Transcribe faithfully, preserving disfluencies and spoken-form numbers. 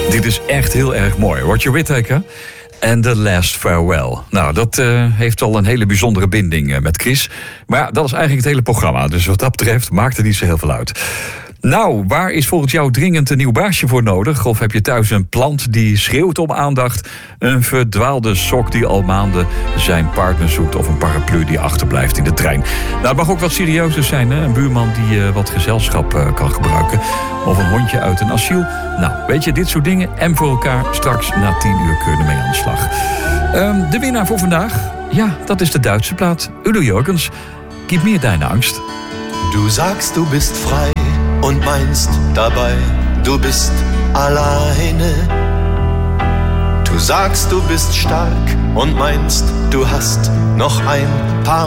Dit is echt heel erg mooi. Roger Whittaker en The Last Farewell. Nou, dat uh, heeft al een hele bijzondere binding uh, met Chris. Maar ja, dat is eigenlijk het hele programma. Dus wat dat betreft maakt het niet zo heel veel uit. Nou, waar is volgens jou dringend een nieuw baasje voor nodig? Of heb je thuis een plant die schreeuwt om aandacht? Een verdwaalde sok die al maanden zijn partner zoekt? Of een paraplu die achterblijft in de trein? Nou, het mag ook wat serieuzer zijn, hè? Een buurman die uh, wat gezelschap uh, kan gebruiken. Of een hondje uit een asiel. Nou, weet je, dit soort dingen. En voor elkaar straks na tien uur kunnen we mee aan de slag. Um, de winnaar voor vandaag, ja, dat is de Duitse plaat. Udo Jürgens, Gib mir deine Angst. Du sagst, du bist frei. Und meinst dabei, du bist alleine. Du sagst, du bist stark und meinst, du hast noch ein paar